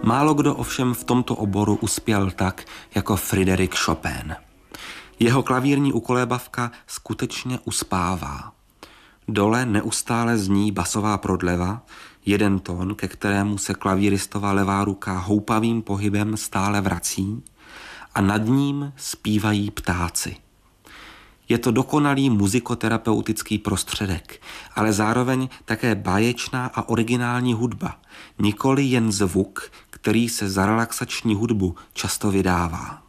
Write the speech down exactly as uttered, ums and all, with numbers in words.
Málo kdo ovšem v tomto oboru uspěl tak, jako Frédéric Chopin. Jeho klavírní ukolébavka skutečně uspává. Dole neustále zní basová prodleva, jeden tón, ke kterému se klavíristova levá ruka houpavým pohybem stále vrací, a nad ním zpívají ptáci. Je to dokonalý muzikoterapeutický prostředek, ale zároveň také báječná a originální hudba, nikoli jen zvuk, který se za relaxační hudbu často vydává.